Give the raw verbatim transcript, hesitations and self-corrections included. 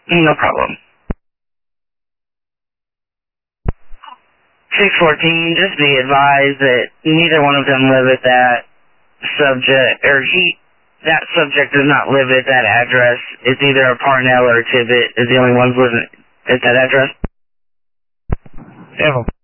No problem. six fourteen, just be advised that neither one of them live at that subject, or he, that subject does not live at that address. It's either a Parnell or a Tibbet is the only ones living at that address. Evan.